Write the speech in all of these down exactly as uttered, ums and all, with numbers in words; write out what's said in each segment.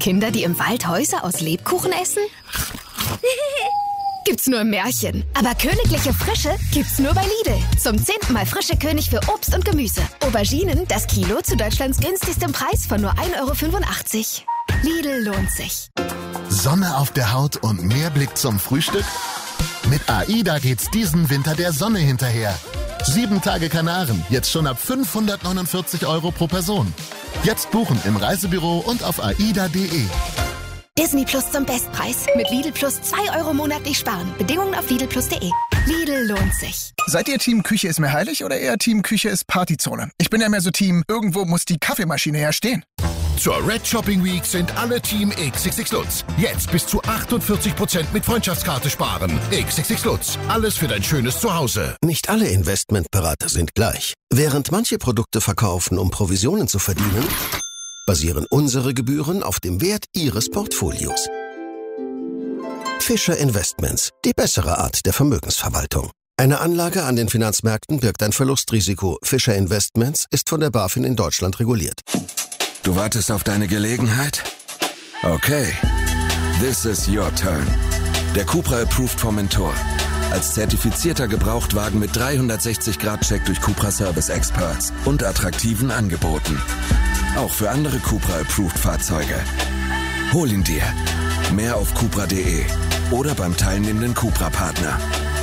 Kinder, die im Wald Häuser aus Lebkuchen essen? Gibt's nur im Märchen. Aber königliche Frische gibt's nur bei Lidl. Zum zehnten Mal frische König für Obst und Gemüse. Auberginen, das Kilo zu Deutschlands günstigstem Preis von nur ein Euro fünfundachtzig. Lidl lohnt sich. Sonne auf der Haut und mehr Blick zum Frühstück? Mit AIDA geht's diesen Winter der Sonne hinterher. Sieben Tage Kanaren, jetzt schon ab fünfhundertneunundvierzig Euro pro Person. Jetzt buchen im Reisebüro und auf aida punkt de. Disney Plus zum Bestpreis. Mit Lidl Plus zwei Euro monatlich sparen. Bedingungen auf lidl plus punkt de. Lidl lohnt sich. Seid ihr Team Küche ist mir heilig oder eher Team Küche ist Partyzone? Ich bin ja mehr so Team, irgendwo muss die Kaffeemaschine ja stehen. Zur Red Shopping Week sind alle Team X X X Lutz. Jetzt bis zu achtundvierzig Prozent mit Freundschaftskarte sparen. X X X Lutz. Alles für dein schönes Zuhause. Nicht alle Investmentberater sind gleich. Während manche Produkte verkaufen, um Provisionen zu verdienen, basieren unsere Gebühren auf dem Wert Ihres Portfolios. Fischer Investments, die bessere Art der Vermögensverwaltung. Eine Anlage an den Finanzmärkten birgt ein Verlustrisiko. Fischer Investments ist von der BaFin in Deutschland reguliert. Du wartest auf deine Gelegenheit? Okay. This is your turn. Der Cupra Approved Formentor. Als zertifizierter Gebrauchtwagen mit dreihundertsechzig Grad Check durch Cupra Service Experts und attraktiven Angeboten. Auch für andere Cupra Approved Fahrzeuge. Hol ihn dir. Mehr auf cupra punkt de oder beim teilnehmenden Cupra-Partner.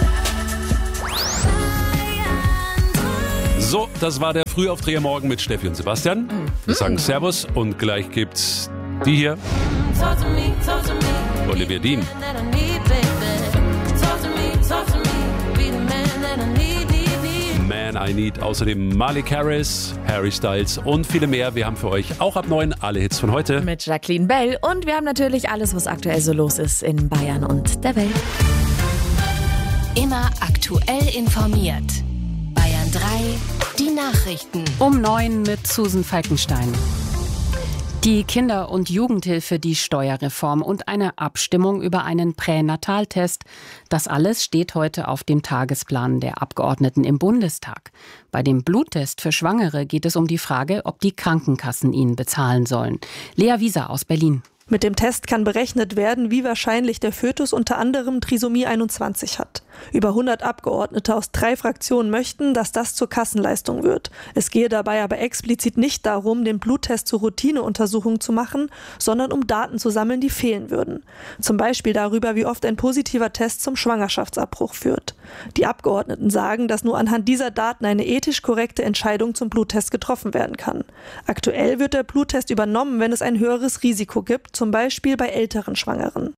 So, das war der Frühaufdreher morgen mit Steffi und Sebastian. Wir sagen Servus und gleich gibt's die hier. Olivia Dean. Man I Need. Außerdem Malik Harris, Harry Styles und viele mehr. Wir haben für euch auch ab neun alle Hits von heute. Mit Jacqueline Bell. Und wir haben natürlich alles, was aktuell so los ist in Bayern und der Welt. Immer aktuell informiert. Bayern drei, die Nachrichten. Um neun mit Susan Falkenstein. Die Kinder- und Jugendhilfe, die Steuerreform und eine Abstimmung über einen Pränataltest. Das alles steht heute auf dem Tagesplan der Abgeordneten im Bundestag. Bei dem Bluttest für Schwangere geht es um die Frage, ob die Krankenkassen ihn bezahlen sollen. Lea Wieser aus Berlin. Mit dem Test kann berechnet werden, wie wahrscheinlich der Fötus unter anderem Trisomie einundzwanzig hat. Über hundert Abgeordnete aus drei Fraktionen möchten, dass das zur Kassenleistung wird. Es gehe dabei aber explizit nicht darum, den Bluttest zur Routineuntersuchung zu machen, sondern um Daten zu sammeln, die fehlen würden. Zum Beispiel darüber, wie oft ein positiver Test zum Schwangerschaftsabbruch führt. Die Abgeordneten sagen, dass nur anhand dieser Daten eine ethisch korrekte Entscheidung zum Bluttest getroffen werden kann. Aktuell wird der Bluttest übernommen, wenn es ein höheres Risiko gibt, zum Beispiel bei älteren Schwangeren.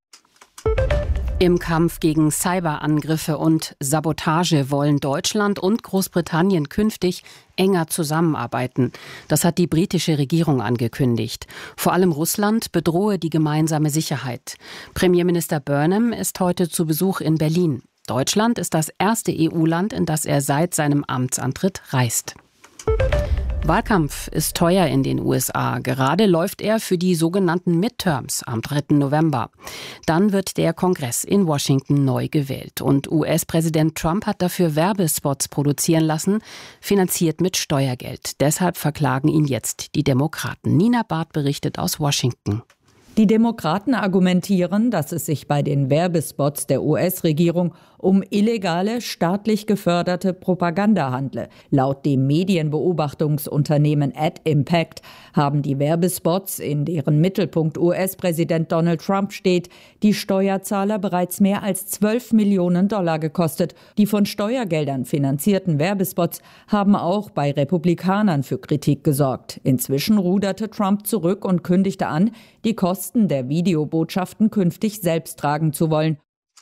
Im Kampf gegen Cyberangriffe und Sabotage wollen Deutschland und Großbritannien künftig enger zusammenarbeiten. Das hat die britische Regierung angekündigt. Vor allem Russland bedrohe die gemeinsame Sicherheit. Premierminister Burnham ist heute zu Besuch in Berlin. Deutschland ist das erste E U-Land, in das er seit seinem Amtsantritt reist. Wahlkampf ist teuer in den U S A. Gerade läuft er für die sogenannten Midterms am dritten November. Dann wird der Kongress in Washington neu gewählt. Und U S-Präsident Trump hat dafür Werbespots produzieren lassen, finanziert mit Steuergeld. Deshalb verklagen ihn jetzt die Demokraten. Nina Barth berichtet aus Washington. Die Demokraten argumentieren, dass es sich bei den Werbespots der U S-Regierung um illegale, staatlich geförderte Propaganda handle. Laut dem Medienbeobachtungsunternehmen Ad Impact haben die Werbespots, in deren Mittelpunkt U S-Präsident Donald Trump steht, die Steuerzahler bereits mehr als zwölf Millionen Dollar gekostet. Die von Steuergeldern finanzierten Werbespots haben auch bei Republikanern für Kritik gesorgt. Inzwischen ruderte Trump zurück und kündigte an, die Kosten der Videobotschaften künftig selbst tragen zu wollen.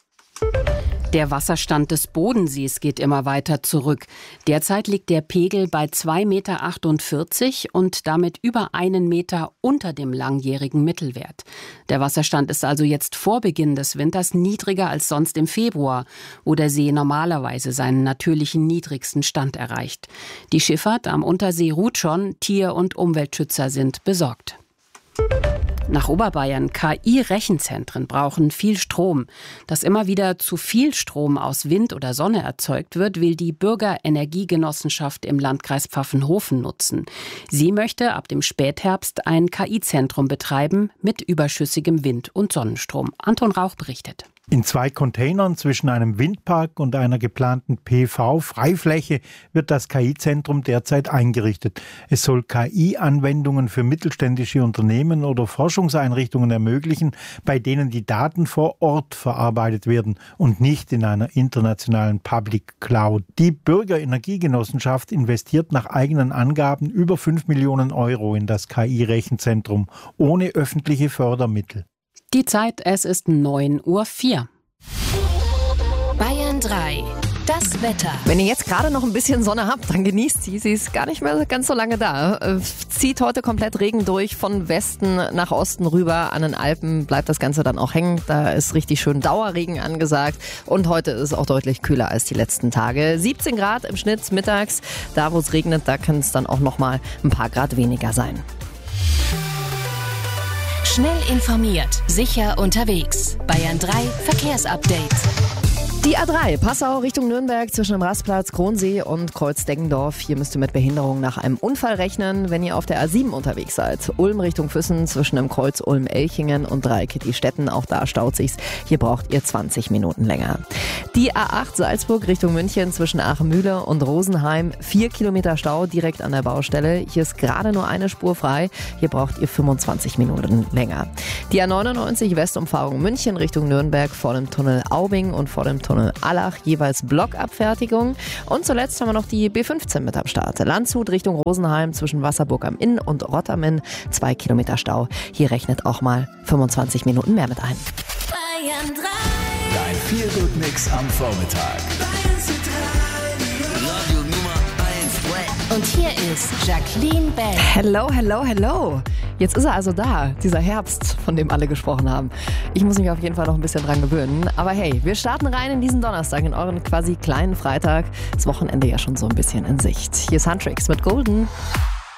Der Wasserstand des Bodensees geht immer weiter zurück. Derzeit liegt der Pegel bei zwei Komma achtundvierzig Meter und damit über einen Meter unter dem langjährigen Mittelwert. Der Wasserstand ist also jetzt vor Beginn des Winters niedriger als sonst im Februar, wo der See normalerweise seinen natürlichen niedrigsten Stand erreicht. Die Schifffahrt am Untersee ruht schon, Tier- und Umweltschützer sind besorgt. Nach Oberbayern, K I-Rechenzentren brauchen viel Strom. Strom. Dass immer wieder zu viel Strom aus Wind oder Sonne erzeugt wird, will die Bürgerenergiegenossenschaft im Landkreis Pfaffenhofen nutzen. Sie möchte ab dem Spätherbst ein K I-Zentrum betreiben mit überschüssigem Wind- und Sonnenstrom. Anton Rauch berichtet. In zwei Containern zwischen einem Windpark und einer geplanten P V-Freifläche wird das K I-Zentrum derzeit eingerichtet. Es soll K I-Anwendungen für mittelständische Unternehmen oder Forschungseinrichtungen ermöglichen, bei denen die Daten vor Ort verarbeitet werden und nicht in einer internationalen Public Cloud. Die Bürgerenergiegenossenschaft investiert nach eigenen Angaben über fünf Millionen Euro in das K I-Rechenzentrum ohne öffentliche Fördermittel. Die Zeit, es ist neun Uhr vier. Bayern drei. Das Wetter. Wenn ihr jetzt gerade noch ein bisschen Sonne habt, dann genießt sie. Sie ist gar nicht mehr ganz so lange da. Äh, zieht heute komplett Regen durch, von Westen nach Osten rüber. An den Alpen bleibt das Ganze dann auch hängen. Da ist richtig schön Dauerregen angesagt. Und heute ist es auch deutlich kühler als die letzten Tage. siebzehn Grad im Schnitt mittags. Da, wo es regnet, da kann es dann auch noch mal ein paar Grad weniger sein. Schnell informiert, sicher unterwegs. Bayern drei Verkehrsupdate. Die A drei, Passau Richtung Nürnberg zwischen dem Rastplatz Kronsee und Kreuz Deggendorf. Hier müsst ihr mit Behinderung nach einem Unfall rechnen, wenn ihr auf der A sieben unterwegs seid. Ulm Richtung Füssen zwischen dem Kreuz Ulm-Elchingen und Dreieckittistetten. Auch da staut sich's. Hier braucht ihr zwanzig Minuten länger. Die A acht Salzburg Richtung München zwischen Aachmühle und Rosenheim. Vier Kilometer Stau direkt an der Baustelle. Hier ist gerade nur eine Spur frei. Hier braucht ihr fünfundzwanzig Minuten länger. Die A neunundneunzig Westumfahrung München Richtung Nürnberg vor dem Tunnel Aubing und vor dem Tunnel Allach jeweils Blockabfertigung. Und zuletzt haben wir noch die B fünfzehn mit am Start. Landshut Richtung Rosenheim zwischen Wasserburg am Inn und Rott am Inn. Zwei Kilometer Stau. Hier rechnet auch mal fünfundzwanzig Minuten mehr mit ein. Bayern drei. Dein Feel-Good-Mix am Vormittag. Radio Nummer eins. Und hier ist Jacqueline Bell. Hello, hello, hello. Jetzt ist er also da, dieser Herbst, von dem alle gesprochen haben. Ich muss mich auf jeden Fall noch ein bisschen dran gewöhnen. Aber hey, wir starten rein in diesen Donnerstag, in euren quasi kleinen Freitag. Das Wochenende ja schon so ein bisschen in Sicht. Hier ist Huntrix mit Golden.